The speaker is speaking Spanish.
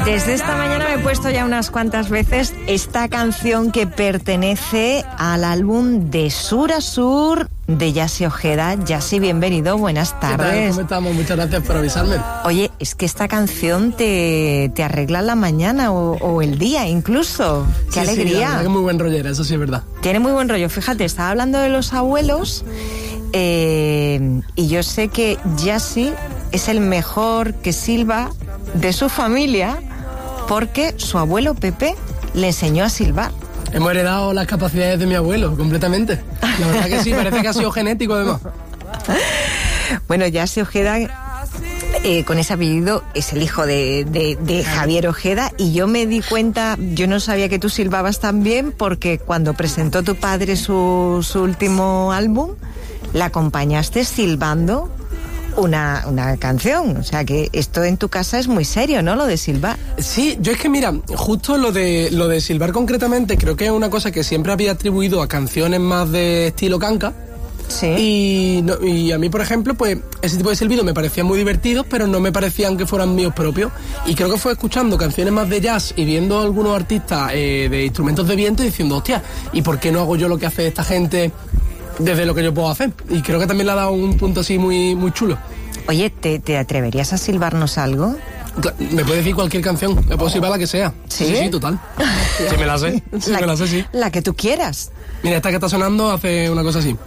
Desde esta mañana me he puesto ya unas cuantas veces esta canción que pertenece al álbum De Sur a Sur de Yassi Ojeda. Yassi, bienvenido, buenas tardes. ¿Qué tal? ¿Cómo estamos? Muchas gracias por avisarme. Oye, es que esta canción te arregla la mañana o el día incluso. ¡Qué alegría! Sí, la verdad que muy buen rollera, eso sí es verdad. Tiene muy buen rollo. Fíjate, estaba hablando de los abuelos y yo sé que Yassi es el mejor que silba de su familia porque su abuelo Pepe le enseñó a silbar. Hemos heredado las capacidades de mi abuelo, completamente. La verdad que sí, parece que ha sido genético además. Bueno, Yassi Ojeda, con ese apellido, es el hijo de Javier Ojeda, y yo me di cuenta, yo no sabía que tú silbabas tan bien, porque cuando presentó tu padre su último álbum, la acompañaste silbando una canción. O sea que esto en tu casa es muy serio, ¿no? Lo de silbar. Sí, yo es que mira, justo lo de silbar concretamente, creo que es una cosa que siempre había atribuido a canciones más de estilo canca. Sí. Y a mí, por ejemplo, pues ese tipo de silbidos me parecían muy divertidos, pero no me parecían que fueran míos propios. Y creo que fue escuchando canciones más de jazz y viendo a algunos artistas de instrumentos de viento y diciendo, hostia, ¿y por qué no hago yo lo que hace esta gente desde lo que yo puedo hacer? Y creo que también le ha dado un punto así muy, muy chulo. Oye, ¿te atreverías a silbarnos algo? Me puedes decir cualquier canción, me puedo silbar la que sea. Sí, total. Sí, me la sé. Sí, me la sé, sí. La que tú quieras. Mira, esta que está sonando hace una cosa así.